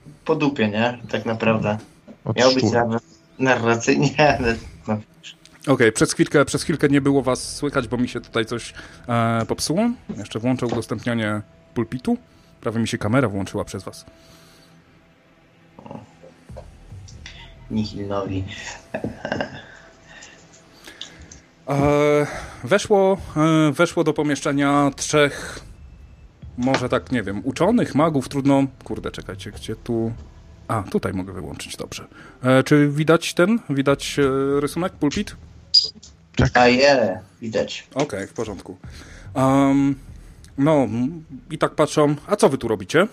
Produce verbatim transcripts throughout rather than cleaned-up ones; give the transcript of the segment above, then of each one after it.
po dupie, nie? Tak naprawdę. Od Miał być szczura. narra- narracyjnie, ale no. Okej, okay, przez chwilkę, przez chwilkę nie było was słychać, bo mi się tutaj coś e, popsuło. Jeszcze włączę udostępnianie pulpitu. Prawie mi się kamera włączyła przez was. Nihilnowi. E, weszło, e, weszło do pomieszczenia trzech, może tak, nie wiem, uczonych, magów, trudno... Kurde, czekajcie, gdzie tu... A, tutaj mogę wyłączyć, dobrze. E, czy widać ten, widać e, rysunek, pulpit? A je, widać. Okej, okay, w porządku. Um, no, i tak patrzą, a co wy tu robicie?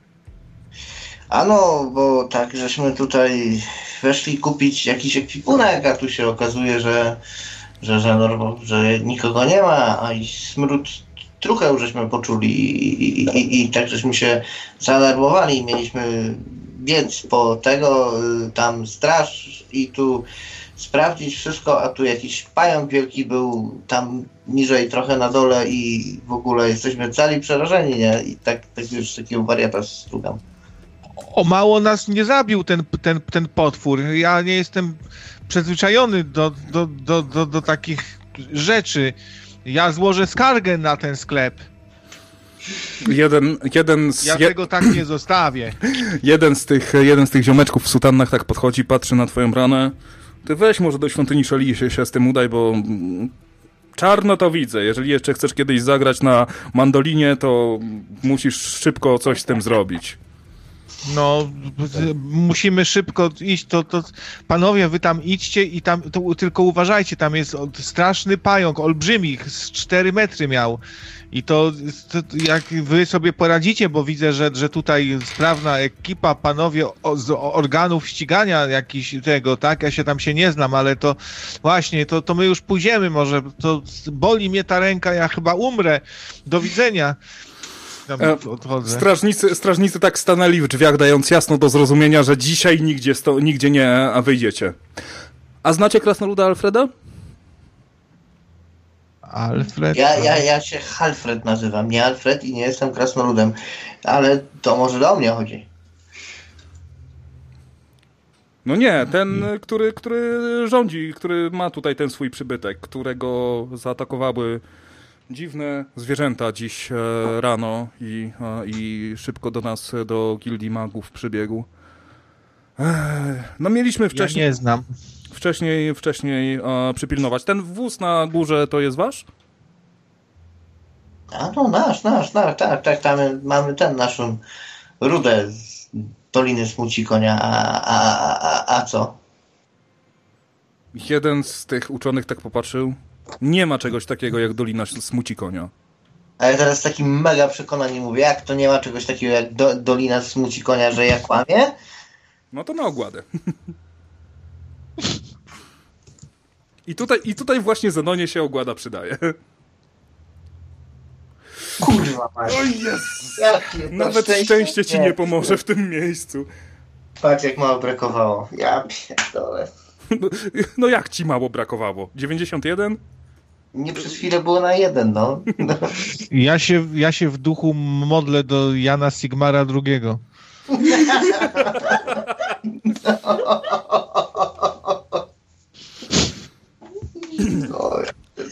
Ano, bo tak, żeśmy tutaj weszli kupić jakiś ekwipunek, a tu się okazuje, że, że, że, no, że nikogo nie ma, a i smród trucheł żeśmy poczuli i, i, i, i tak żeśmy się zaalarmowali. Mieliśmy biec po tego, tam straż i tu sprawdzić wszystko, a tu jakiś pająk wielki był tam niżej trochę na dole i w ogóle jesteśmy cali przerażeni, nie? I tak, tak już takiego wariata strugam. O mało nas nie zabił ten, ten, ten potwór. Ja nie jestem przyzwyczajony do, do, do, do, do takich rzeczy. Ja złożę skargę na ten sklep. Jeden, jeden z... Ja je... tego tak nie zostawię. jeden, z tych, jeden z tych ziomeczków w sutannach tak podchodzi, patrzy na twoją ranę. Ty weź może do świątyni Szeli się, się z tym udaj, bo czarno to widzę. Jeżeli jeszcze chcesz kiedyś zagrać na mandolinie, to musisz szybko coś z tym zrobić. No, musimy szybko iść, to, to panowie, wy tam idźcie i tam, to tylko uważajcie, tam jest straszny pająk, olbrzymi, z cztery metry miał. I to, to jak wy sobie poradzicie, bo widzę, że, że tutaj sprawna ekipa, panowie o, z organów ścigania jakiś tego, tak? Ja się tam się nie znam, ale to właśnie, to, to my już pójdziemy może, to boli mnie ta ręka, ja chyba umrę. Do widzenia. Odchodzę. Strażnicy, strażnicy tak stanęli w drzwiach, dając jasno do zrozumienia, że dzisiaj nigdzie, sto, nigdzie nie a wyjdziecie. A znacie krasnoluda Alfreda? Alfred? Ja, ja, ja się Halfred nazywam, nie Alfred i nie jestem krasnoludem, ale to może do mnie chodzi. No nie, ten, który, który rządzi, który ma tutaj ten swój przybytek, którego zaatakowały dziwne zwierzęta dziś e, rano i, e, i szybko do nas, do Gildii Magów przybiegł. E, no mieliśmy wcześniej... Ja nie znam. Wcześniej, wcześniej e, przypilnować. Ten wóz na górze to jest wasz? A no nasz, nasz, nasz, tak, tak, tam mamy ten naszą rudę z Doliny Smuci Konia, a, a, a, a co? Jeden z tych uczonych tak popatrzył. Nie ma czegoś takiego jak Dolina Smuci Konia. A ja teraz takim mega przekonaniem mówię, jak to nie ma czegoś takiego jak do, Dolina Smuci Konia, że ja kłamię? No to na ogładę. I tutaj, I tutaj właśnie Zenonie się ogłada przydaje. Kurwa, masz. O Jezus! Nawet szczęście, szczęście ci nie, nie pomoże w tym miejscu. Patrz, jak mało brakowało. Ja pierdolę. No, no jak ci mało brakowało? dziewięćdziesiąt jeden? Nie, przez chwilę było na jeden, no. no. Ja się, ja się w duchu modlę do Jana Sigmara drugiego. No.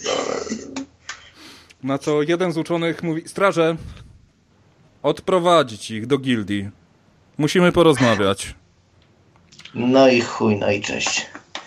Na co jeden z uczonych mówi: straże, odprowadzić ich do gildii. Musimy porozmawiać. No i chuj, no i cześć.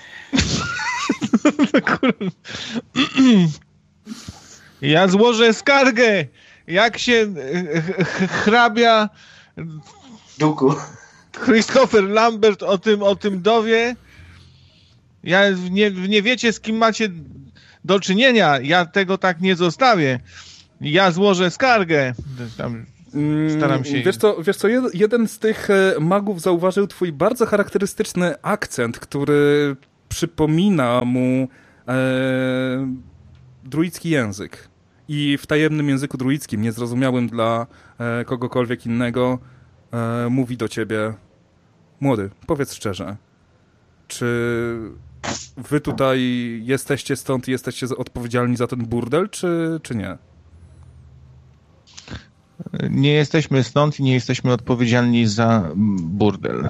Ja złożę skargę. Jak się hrabia Duku Christopher Lambert o tym, o tym dowie, ja nie, nie wiecie, z kim macie do czynienia. Ja tego tak nie zostawię. Ja złożę skargę. Tam staram się... Wiesz co, wiesz co, jeden z tych magów zauważył twój bardzo charakterystyczny akcent, który przypomina mu e, druicki język. I w tajemnym języku druickim, niezrozumiałym dla e, kogokolwiek innego, e, mówi do ciebie: młody, powiedz szczerze, czy wy tutaj jesteście stąd i jesteście odpowiedzialni za ten burdel, czy, czy nie? Nie jesteśmy stąd i nie jesteśmy odpowiedzialni za burdel.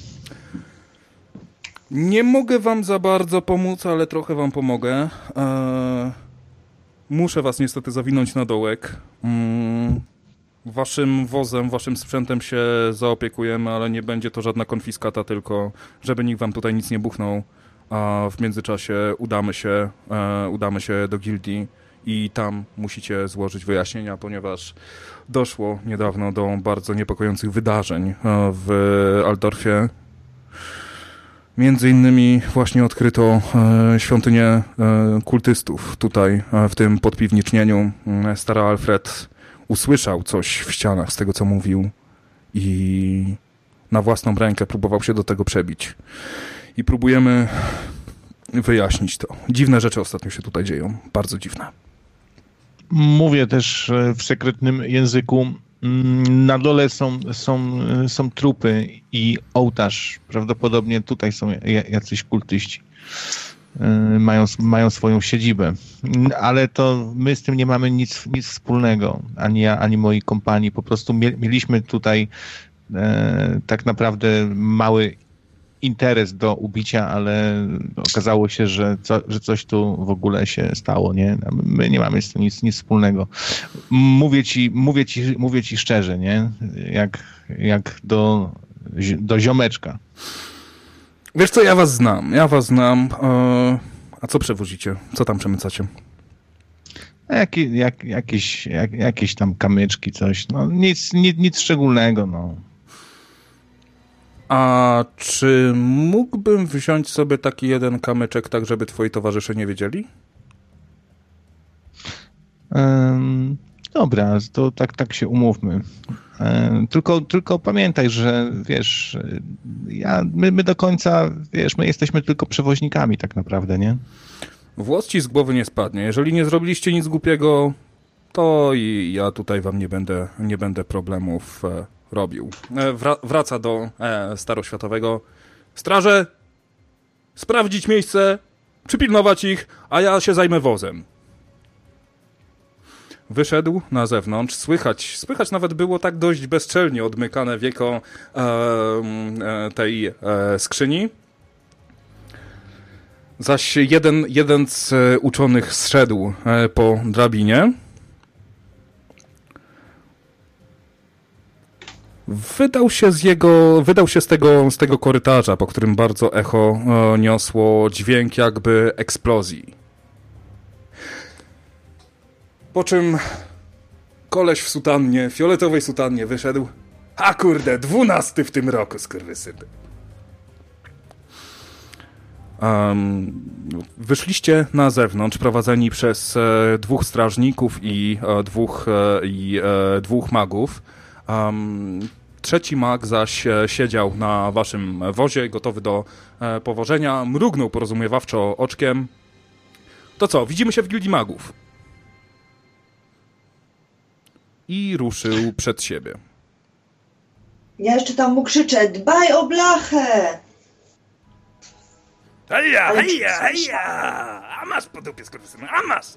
Nie mogę wam za bardzo pomóc, ale trochę wam pomogę. Eee, muszę was niestety zawinąć na dołek. Mm, waszym wozem, waszym sprzętem się zaopiekujemy, ale nie będzie to żadna konfiskata, tylko żeby nikt wam tutaj nic nie buchnął. A w międzyczasie udamy się, e, udamy się do gildii i tam musicie złożyć wyjaśnienia, ponieważ doszło niedawno do bardzo niepokojących wydarzeń w Altdorfie. Między innymi właśnie odkryto e, świątynię e, kultystów tutaj, e, w tym podpiwnicznieniu. Stary Alfred usłyszał coś w ścianach z tego, co mówił i na własną rękę próbował się do tego przebić. I próbujemy wyjaśnić to. Dziwne rzeczy ostatnio się tutaj dzieją. Bardzo dziwne. Mówię też w sekretnym języku. Na dole są, są, są trupy i ołtarz. Prawdopodobnie tutaj są jacyś kultyści. Mają, mają swoją siedzibę. Ale to my z tym nie mamy nic, nic wspólnego. Ani ja, ani moi kompanii. Po prostu mieliśmy tutaj e, tak naprawdę mały interes do ubicia, ale okazało się, że, co, że coś tu w ogóle się stało, nie? My nie mamy z tym nic, nic wspólnego. Mówię ci, mówię ci, mówię ci szczerze, nie? Jak, jak do, do ziomeczka. Wiesz co, ja was znam, ja was znam. A co przewozicie? Co tam przemycacie? Jak, jak, jakieś, jak, jakieś tam kamyczki, coś. No nic, nic, nic szczególnego, no. A czy mógłbym wziąć sobie taki jeden kamyczek, tak żeby twoi towarzysze nie wiedzieli? Um, dobra, to tak, tak się umówmy. Um, tylko, tylko pamiętaj, że wiesz, ja, my, my do końca, wiesz, my jesteśmy tylko przewoźnikami tak naprawdę, nie? Włos ci z głowy nie spadnie. Jeżeli nie zrobiliście nic głupiego, to i ja tutaj wam nie będę, nie będę problemów e, robił. E, wra- wraca do e, staroświatowego. Straże, sprawdzić miejsce, przypilnować ich, a ja się zajmę wozem. Wyszedł na zewnątrz, słychać, słychać nawet było tak dość bezczelnie odmykane wieko e, e, tej e, skrzyni. Zaś jeden, jeden z uczonych zszedł e, po drabinie. Wydał się z jego, wydał się z tego, z tego korytarza, po którym bardzo echo e, niosło dźwięk jakby eksplozji. Po czym koleś w sutannie, fioletowej sutannie wyszedł. A kurde, dwunasty w tym roku, skurwysyny. Um, wyszliście na zewnątrz, prowadzeni przez e, dwóch strażników i, e, dwóch, e, i e, dwóch magów. Um, trzeci mag zaś e, siedział na waszym wozie, gotowy do e, powożenia. Mrugnął porozumiewawczo oczkiem. To co, widzimy się w gildii magów. I ruszył przed siebie. Ja jeszcze tam mu krzyczę, dbaj o blachę! Heja, heja, heja! A masz po dupie, skurwysynu, a masz!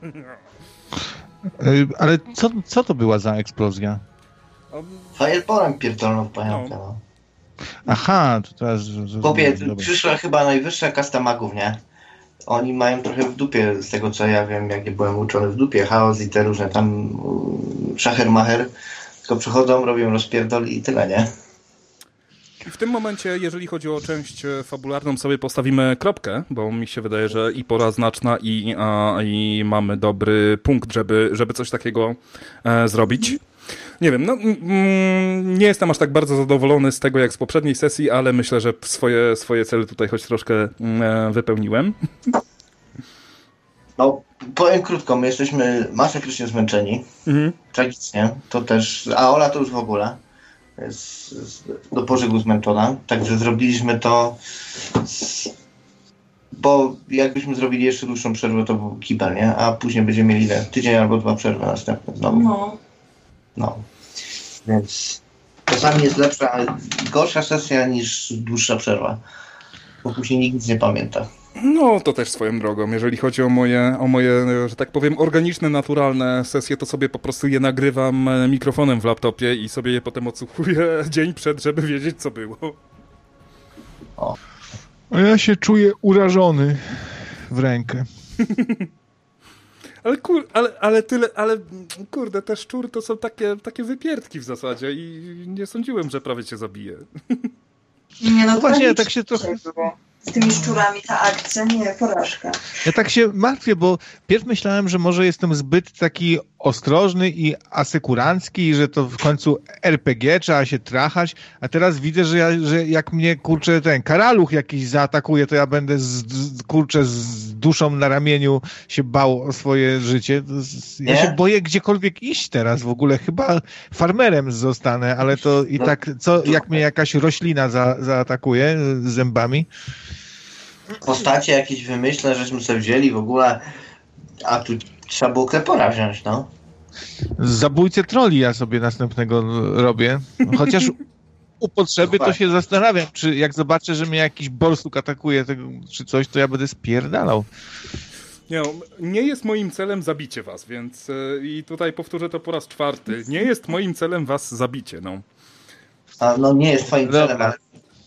Ale co, co to była za eksplozja? Fireballem pierdolną w pająka, no. Aha, to teraz... Chłopie, przyszła chyba najwyższa kasta magów, nie? Oni mają trochę w dupie, z tego co ja wiem, jak byłem uczony, w dupie chaos i te różne tam szacher-macher, tylko przychodzą, robią rozpierdol i tyle, nie? I w tym momencie, jeżeli chodzi o część fabularną, sobie postawimy kropkę, bo mi się wydaje, że i pora znaczna i, a, i mamy dobry punkt, żeby, żeby coś takiego e, zrobić. Nie wiem, no mm, nie jestem aż tak bardzo zadowolony z tego jak z poprzedniej sesji, ale myślę, że swoje, swoje cele tutaj choć troszkę e, wypełniłem. No, powiem krótko, my jesteśmy masakrycznie zmęczeni, mhm. tragicznie, to też, a Ola to już w ogóle jest, jest do pożygu zmęczona, także zrobiliśmy to, z, bo jakbyśmy zrobili jeszcze dłuższą przerwę, to był kibel, nie? A później będziemy mieli tydzień albo dwa przerwy następne znowu. No. No, więc czasami jest lepsza, gorsza sesja niż dłuższa przerwa, bo później nikt nic nie pamięta. No, to też swoją drogą. Jeżeli chodzi o moje, o moje, że tak powiem, organiczne, naturalne sesje, to sobie po prostu je nagrywam mikrofonem w laptopie i sobie je potem odsłuchuję dzień przed, żeby wiedzieć, co było. O. A ja się czuję urażony w rękę. Ale, kur, ale, ale tyle, ale kurde, te szczury to są takie, takie wypierdki w zasadzie i nie sądziłem, że prawie cię zabije. Nie, no, No właśnie, tak się trochę... było. Z tymi szczurami ta akcja, nie, porażka. Ja tak się martwię, bo pierw myślałem, że może jestem zbyt taki ostrożny i asekurancki, że to w końcu er pe gie, trzeba się trachać, a teraz widzę, że, ja, że jak mnie, kurczę, ten karaluch jakiś zaatakuje, to ja będę, z, z, kurczę, z duszą na ramieniu się bał o swoje życie. Ja Nie? się boję gdziekolwiek iść teraz w ogóle, chyba farmerem zostanę, ale to i No, tak, co, jak mnie jakaś roślina za, zaatakuje z zębami? Postacie jakieś wymyślę, żeśmy sobie wzięli w ogóle, a tu trzeba było Klepora wziąć, no. Zabójcę troli ja sobie następnego robię. Chociaż u potrzeby to się zastanawiam, czy jak zobaczę, że mnie jakiś borsuk atakuje tego, czy coś, to ja będę spierdalał. Nie, nie jest moim celem zabicie was, więc yy, i tutaj powtórzę to po raz czwarty. Nie jest moim celem was zabicie, no. A no nie jest twoim Dobra. celem, ale...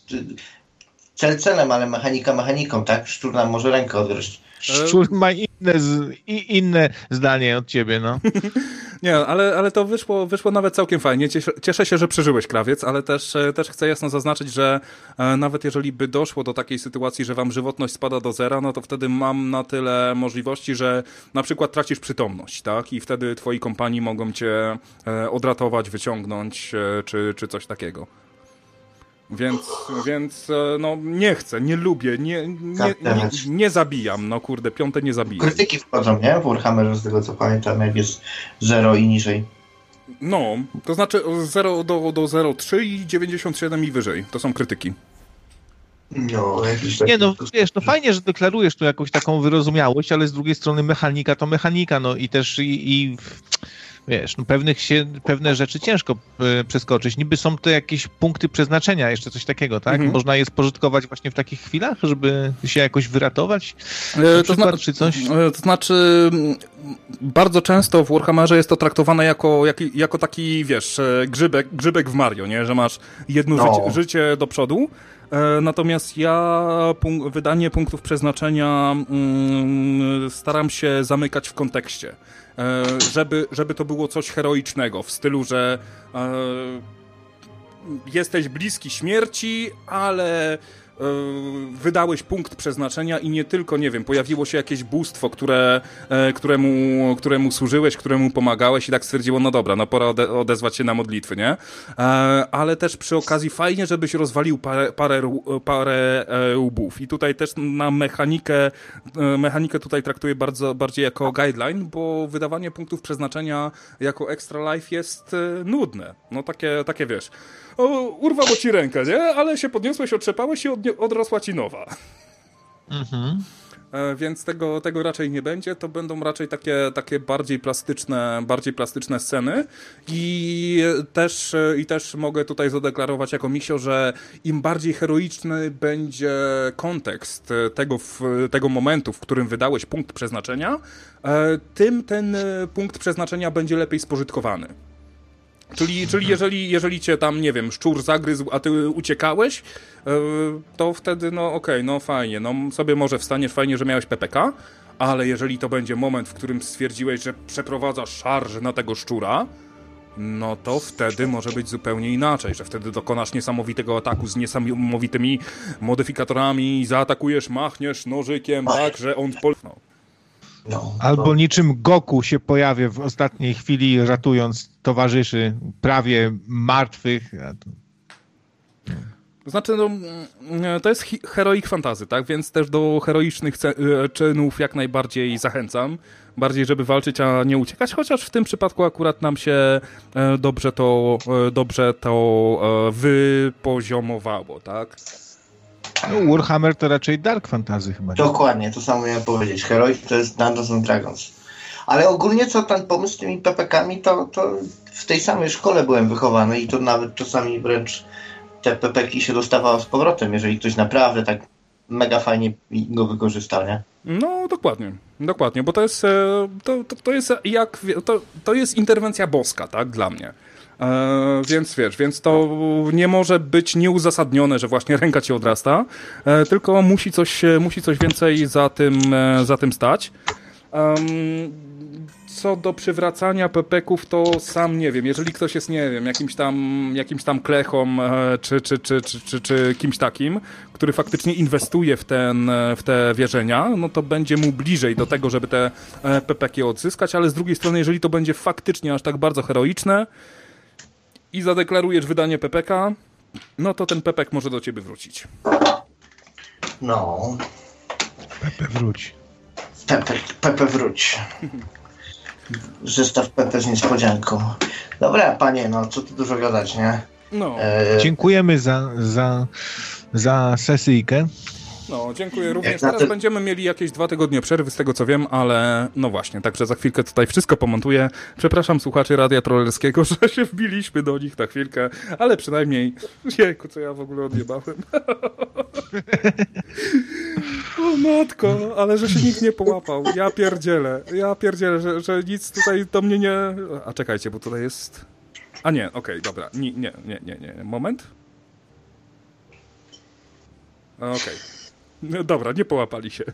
Cel celem, ale mechanika mechaniką, tak? Szczur nam może rękę odgryźć. Szczur ma inne, z, i inne zdanie od ciebie, no. Nie, ale, ale to wyszło, wyszło nawet całkiem fajnie. Cieszę, cieszę się, że przeżyłeś, krawiec, ale też, też chcę jasno zaznaczyć, że e, nawet jeżeli by doszło do takiej sytuacji, że wam żywotność spada do zera, no to wtedy mam na tyle możliwości, że na przykład tracisz przytomność, tak? I wtedy twoi kompanii mogą cię e, odratować, wyciągnąć, e, czy, czy coś takiego. Więc, więc no nie chcę, nie lubię, nie, nie, nie, nie zabijam, no kurde, piąte nie zabijam. Krytyki wchodzą, nie? W Warhammerze, z tego co pamiętam, jak jest zero i niżej. No, to znaczy zero do, do zero przecinek trzy i dziewięćdziesiąt siedem i wyżej, to są krytyki. No, jakiś taki... Nie no, wiesz, no fajnie, że deklarujesz tu jakąś taką wyrozumiałość, ale z drugiej strony mechanika to mechanika, no i też i... i... Wiesz, no pewnych się, pewne rzeczy ciężko y, przeskoczyć. Niby są to jakieś punkty przeznaczenia, jeszcze coś takiego, tak? Mhm. Można je spożytkować właśnie w takich chwilach, żeby się jakoś wyratować? E, Na to, przykład, zna- czy coś? e, to znaczy, bardzo często w Warhammerze jest to traktowane jako, jak, jako taki, wiesz, e, grzybek, grzybek w Mario, nie? Że masz jedno No. życie, życie do przodu. E, natomiast ja punk- wydanie punktów przeznaczenia mm, staram się zamykać w kontekście. E, żeby, żeby to było coś heroicznego, w stylu, że e, jesteś bliski śmierci, ale wydałeś punkt przeznaczenia i nie tylko, nie wiem, pojawiło się jakieś bóstwo, które, któremu, któremu służyłeś, któremu pomagałeś i tak stwierdziło, no dobra, no pora ode- odezwać się na modlitwy, nie? Ale też przy okazji fajnie, żebyś rozwalił parę, parę, parę łbów. I tutaj też na mechanikę, mechanikę tutaj traktuję bardzo, bardziej jako guideline, bo wydawanie punktów przeznaczenia jako extra life jest nudne. No takie, takie wiesz, o, urwało ci rękę, nie? Ale się podniosłeś, otrzepałeś i odnie- odrosła ci nowa. Mhm. E, więc tego, tego raczej nie będzie. To będą raczej takie, takie bardziej plastyczne, bardziej plastyczne sceny. I też, I też mogę tutaj zadeklarować jako misio, że im bardziej heroiczny będzie kontekst tego, w, tego momentu, w którym wydałeś punkt przeznaczenia, e, tym ten punkt przeznaczenia będzie lepiej spożytkowany. Czyli, czyli jeżeli, jeżeli cię tam, nie wiem, szczur zagryzł, a ty uciekałeś, yy, to wtedy, no okej, okay, no fajnie, no sobie może wstaniesz, fajnie, że miałeś P P K, ale jeżeli to będzie moment, w którym stwierdziłeś, że przeprowadzasz szarż na tego szczura, no to wtedy może być zupełnie inaczej, że wtedy dokonasz niesamowitego ataku z niesamowitymi modyfikatorami, zaatakujesz, machniesz nożykiem, tak, że on... Pol- no. No, Albo to... niczym Goku się pojawię w ostatniej chwili, ratując towarzyszy prawie martwych. To znaczy, no, to jest hi- heroic fantasy, tak? Więc też do heroicznych ce- czynów jak najbardziej zachęcam. Bardziej, żeby walczyć, a nie uciekać, chociaż w tym przypadku akurat nam się dobrze to, dobrze to wypoziomowało, tak? No, Warhammer to raczej dark fantasy chyba. Nie? Dokładnie, to samo miałem powiedzieć. Heroic to jest Dungeons and Dragons. Ale ogólnie co ten pomysł z tymi P P Kami, to, to w tej samej szkole byłem wychowany i to nawet czasami wręcz te P P Ki się dostawało z powrotem, jeżeli ktoś naprawdę tak mega fajnie go wykorzystał, nie? No, dokładnie. Dokładnie, bo to jest, e, to, to, to jest jak, to, to jest interwencja boska, tak, dla mnie. E, więc wiesz, więc to nie może być nieuzasadnione, że właśnie ręka ci odrasta, e, tylko musi coś, musi coś więcej za tym, e, za tym stać. Um, co do przywracania pepeków, to sam nie wiem. Jeżeli ktoś jest, nie wiem, jakimś tam, jakimś tam klechą, e, czy, czy, czy, czy, czy, czy kimś takim, który faktycznie inwestuje w, ten, w te wierzenia, no to będzie mu bliżej do tego, żeby te e, pepeki odzyskać, ale z drugiej strony, jeżeli to będzie faktycznie aż tak bardzo heroiczne i zadeklarujesz wydanie pepeka, no to ten pepek może do ciebie wrócić. No. Pepe, wróć. Pepe, Pepe wróć. Zestaw Pepe z niespodzianką. Dobra, panie, no co tu dużo gadać, nie? No. E, Dziękujemy za, za, za sesyjkę. No, dziękuję również. Jak na Teraz te- będziemy mieli jakieś dwa tygodnie przerwy, z tego co wiem, ale no właśnie, także za chwilkę tutaj wszystko pomontuję. Przepraszam słuchaczy Radia Trollerskiego, że się wbiliśmy do nich na chwilkę, ale przynajmniej, jejku, co ja w ogóle odjebałem. O matko, ale że się nikt nie połapał. Ja pierdzielę, ja pierdzielę, że, że nic tutaj do mnie nie... A czekajcie, bo tutaj jest... A nie, okej, okay, dobra, nie, nie, nie, nie, nie, moment. Okej. No dobra, nie połapali się.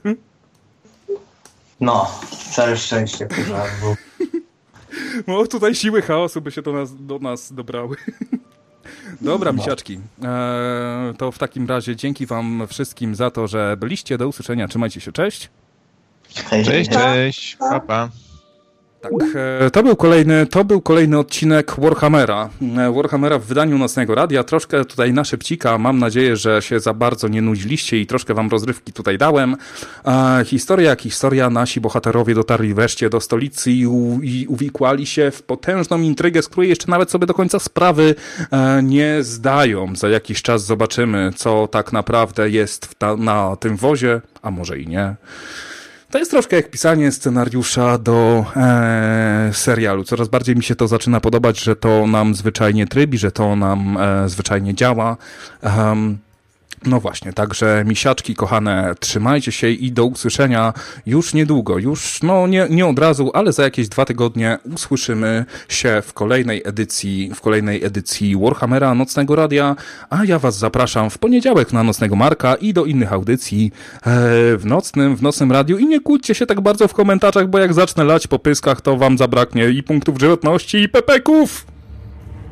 no, całe szczęście, kurwa, bo No tutaj siły chaosu by się do nas, do nas dobrały. Dobra, No. misiaczki. Eee, to w takim razie dzięki wam wszystkim za to, że byliście. Do usłyszenia. Trzymajcie się. Cześć. hej, Cześć, hej. cześć. Pa, pa. Tak, e, to był kolejny, to był kolejny odcinek Warhammera. E, Warhammera w wydaniu Nocnego Radia. Troszkę tutaj na szybcika. Mam nadzieję, że się za bardzo nie nudziliście i troszkę wam rozrywki tutaj dałem. E, historia jak historia. Nasi bohaterowie dotarli wreszcie do stolicy i, u, i uwikłali się w potężną intrygę, z której jeszcze nawet sobie do końca sprawy e, nie zdają. Za jakiś czas zobaczymy, co tak naprawdę jest w ta, na tym wozie, a może i nie. To jest troszkę jak pisanie scenariusza do e, serialu. Coraz bardziej mi się to zaczyna podobać, że to nam zwyczajnie trybi, że to nam e, zwyczajnie działa. Um, no właśnie, także misiaczki kochane, trzymajcie się i do usłyszenia już niedługo. Już, no nie, nie od razu, ale za jakieś dwa tygodnie usłyszymy się w kolejnej edycji, w kolejnej edycji Warhammera Nocnego Radia, a ja was zapraszam w poniedziałek na Nocnego Marka i do innych audycji e, w nocnym, w nocnym radiu i nie kłóćcie się tak bardzo w komentarzach, bo jak zacznę lać po pyskach, to wam zabraknie i punktów żywotności i pepeków!